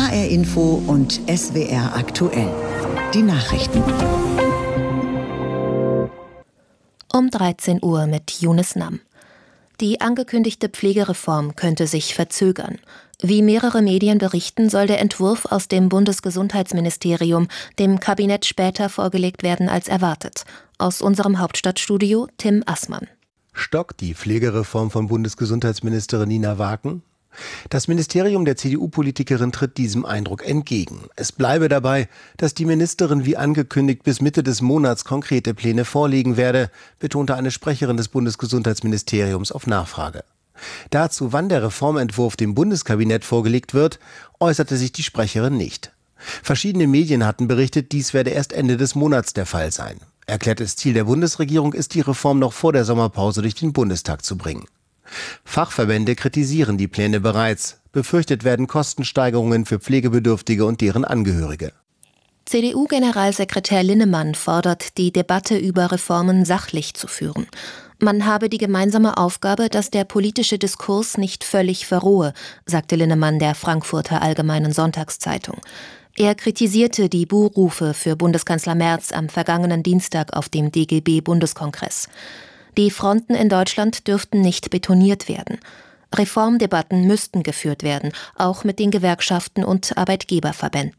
HR Info und SWR aktuell. Die Nachrichten. Um 13 Uhr mit Yunus Nam. Die angekündigte Pflegereform könnte sich verzögern. Wie mehrere Medien berichten, soll der Entwurf aus dem Bundesgesundheitsministerium dem Kabinett später vorgelegt werden als erwartet. Aus unserem Hauptstadtstudio Tim Assmann. Stockt die Pflegereform von Bundesgesundheitsministerin Nina Wagen? Das Ministerium der CDU-Politikerin tritt diesem Eindruck entgegen. Es bleibe dabei, dass die Ministerin wie angekündigt bis Mitte des Monats konkrete Pläne vorlegen werde, betonte eine Sprecherin des Bundesgesundheitsministeriums auf Nachfrage. Dazu, wann der Reformentwurf dem Bundeskabinett vorgelegt wird, äußerte sich die Sprecherin nicht. Verschiedene Medien hatten berichtet, dies werde erst Ende des Monats der Fall sein. Erklärtes Ziel der Bundesregierung ist, die Reform noch vor der Sommerpause durch den Bundestag zu bringen. Fachverbände kritisieren die Pläne bereits. Befürchtet werden Kostensteigerungen für Pflegebedürftige und deren Angehörige. CDU-Generalsekretär Linnemann fordert, die Debatte über Reformen sachlich zu führen. Man habe die gemeinsame Aufgabe, dass der politische Diskurs nicht völlig verrohe, sagte Linnemann der Frankfurter Allgemeinen Sonntagszeitung. Er kritisierte die Buhrufe für Bundeskanzler Merz am vergangenen Dienstag auf dem DGB-Bundeskongress. Die Fronten in Deutschland dürften nicht betoniert werden. Reformdebatten müssten geführt werden, auch mit den Gewerkschaften und Arbeitgeberverbänden.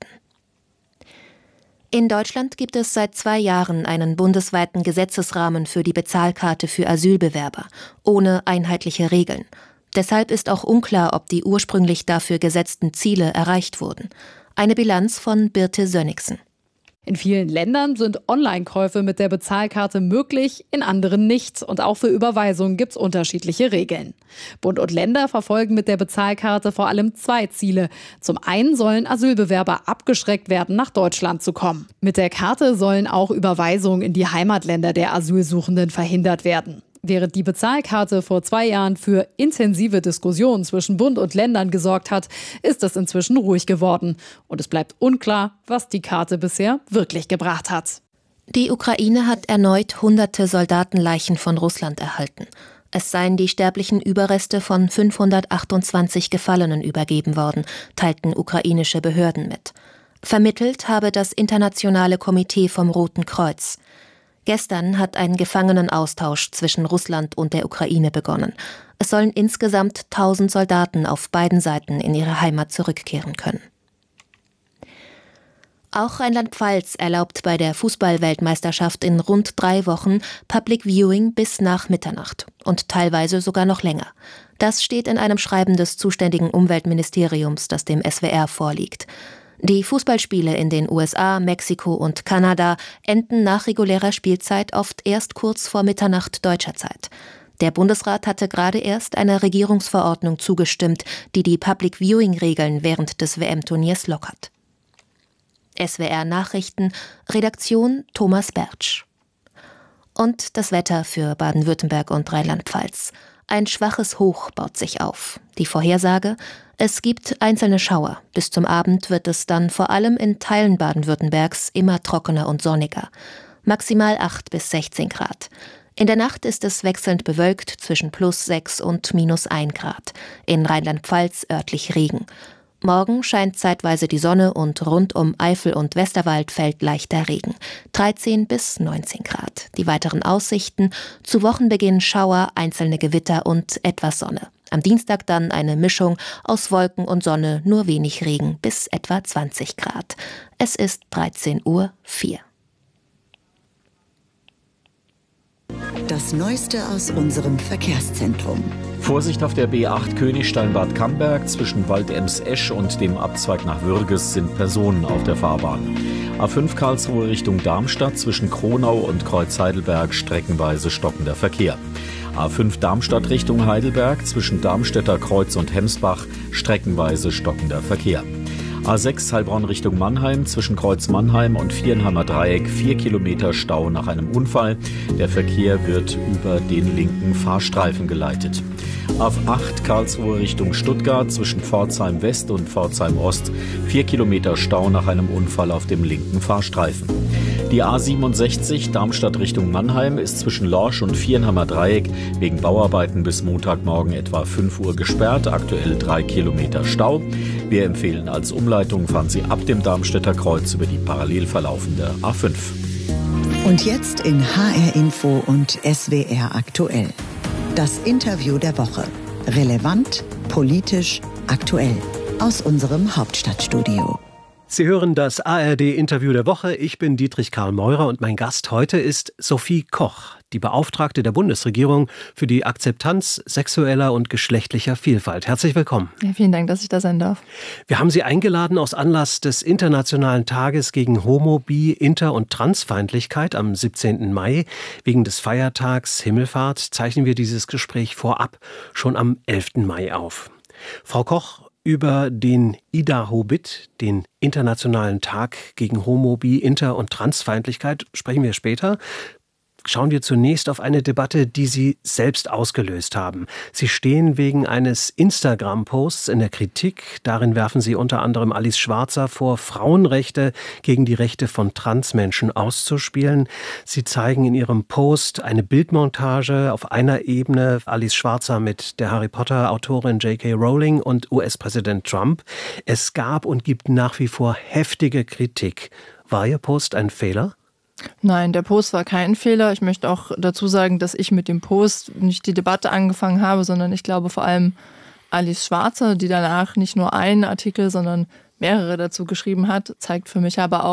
In Deutschland gibt es seit 2 Jahren einen bundesweiten Gesetzesrahmen für die Bezahlkarte für Asylbewerber, ohne einheitliche Regeln. Deshalb ist auch unklar, ob die ursprünglich dafür gesetzten Ziele erreicht wurden. Eine Bilanz von Birte Sönnigsen. In vielen Ländern sind Online-Käufe mit der Bezahlkarte möglich, in anderen nicht. Und auch für Überweisungen gibt es unterschiedliche Regeln. Bund und Länder verfolgen mit der Bezahlkarte vor allem 2 Ziele. Zum einen sollen Asylbewerber abgeschreckt werden, nach Deutschland zu kommen. Mit der Karte sollen auch Überweisungen in die Heimatländer der Asylsuchenden verhindert werden. Während die Bezahlkarte vor 2 Jahren für intensive Diskussionen zwischen Bund und Ländern gesorgt hat, ist es inzwischen ruhig geworden. Und es bleibt unklar, was die Karte bisher wirklich gebracht hat. Die Ukraine hat erneut hunderte Soldatenleichen von Russland erhalten. Es seien die sterblichen Überreste von 528 Gefallenen übergeben worden, teilten ukrainische Behörden mit. Vermittelt habe das Internationale Komitee vom Roten Kreuz. Gestern hat ein Gefangenenaustausch zwischen Russland und der Ukraine begonnen. Es sollen insgesamt 1000 Soldaten auf beiden Seiten in ihre Heimat zurückkehren können. Auch Rheinland-Pfalz erlaubt bei der Fußball-Weltmeisterschaft in rund 3 Wochen Public Viewing bis nach Mitternacht und teilweise sogar noch länger. Das steht in einem Schreiben des zuständigen Umweltministeriums, das dem SWR vorliegt. Die Fußballspiele in den USA, Mexiko und Kanada enden nach regulärer Spielzeit oft erst kurz vor Mitternacht deutscher Zeit. Der Bundesrat hatte gerade erst einer Regierungsverordnung zugestimmt, die die Public-Viewing-Regeln während des WM-Turniers lockert. SWR Nachrichten, Redaktion Thomas Bertsch. Und das Wetter für Baden-Württemberg und Rheinland-Pfalz. Ein schwaches Hoch baut sich auf. Die Vorhersage: Es gibt einzelne Schauer. Bis zum Abend wird es dann vor allem in Teilen Baden-Württembergs immer trockener und sonniger. Maximal 8 bis 16 Grad. In der Nacht ist es wechselnd bewölkt zwischen +6 und -1 Grad. In Rheinland-Pfalz örtlich Regen. Morgen scheint zeitweise die Sonne und rund um Eifel und Westerwald fällt leichter Regen. 13 bis 19 Grad. Die weiteren Aussichten: zu Wochenbeginn Schauer, einzelne Gewitter und etwas Sonne. Am Dienstag dann eine Mischung aus Wolken und Sonne, nur wenig Regen bis etwa 20 Grad. Es ist 13:04 Uhr. Das Neueste aus unserem Verkehrszentrum. Vorsicht auf der B8 Königstein-Bad Camberg. Zwischen Waldems-Esch und dem Abzweig nach Würges sind Personen auf der Fahrbahn. A5 Karlsruhe Richtung Darmstadt. Zwischen Kronau und Kreuz-Heidelberg streckenweise stockender Verkehr. A5 Darmstadt Richtung Heidelberg. Zwischen Darmstädter Kreuz und Hemsbach streckenweise stockender Verkehr. A6 Heilbronn Richtung Mannheim, zwischen Kreuz Mannheim und Vierenheimer Dreieck 4 Kilometer Stau nach einem Unfall. Der Verkehr wird über den linken Fahrstreifen geleitet. A8 Karlsruhe Richtung Stuttgart, zwischen Pforzheim West und Pforzheim Ost 4 Kilometer Stau nach einem Unfall auf dem linken Fahrstreifen. Die A67 Darmstadt Richtung Mannheim ist zwischen Lorsch und Vierenheimer Dreieck wegen Bauarbeiten bis Montagmorgen etwa 5 Uhr gesperrt, aktuell 3 Kilometer Stau. Wir empfehlen als Umleitung, fahren Sie ab dem Darmstädter Kreuz über die parallel verlaufende A5. Und jetzt in HR Info und SWR aktuell. Das Interview der Woche. Relevant, politisch, aktuell. Aus unserem Hauptstadtstudio. Sie hören das ARD-Interview der Woche. Ich bin Dietrich Karl Meurer und mein Gast heute ist Sophie Koch, die Beauftragte der Bundesregierung für die Akzeptanz sexueller und geschlechtlicher Vielfalt. Herzlich willkommen. Ja, vielen Dank, dass ich da sein darf. Wir haben Sie eingeladen aus Anlass des Internationalen Tages gegen Homo-, Bi-, Inter- und Transfeindlichkeit am 17. Mai. Wegen des Feiertags Himmelfahrt zeichnen wir dieses Gespräch vorab schon am 11. Mai auf. Frau Koch, über den IDA-Hobit, den Internationalen Tag gegen Homo-, Bi-, Inter- und Transfeindlichkeit, sprechen wir später. Schauen wir zunächst auf eine Debatte, die Sie selbst ausgelöst haben. Sie stehen wegen eines Instagram-Posts in der Kritik. Darin werfen Sie unter anderem Alice Schwarzer vor, Frauenrechte gegen die Rechte von Transmenschen auszuspielen. Sie zeigen in Ihrem Post eine Bildmontage auf einer Ebene Alice Schwarzer mit der Harry Potter-Autorin J.K. Rowling und US-Präsident Trump. Es gab und gibt nach wie vor heftige Kritik. War Ihr Post ein Fehler? Nein, der Post war kein Fehler. Ich möchte auch dazu sagen, dass ich mit dem Post nicht die Debatte angefangen habe, sondern ich glaube vor allem Alice Schwarzer, die danach nicht nur einen Artikel, sondern mehrere dazu geschrieben hat, zeigt für mich aber auch,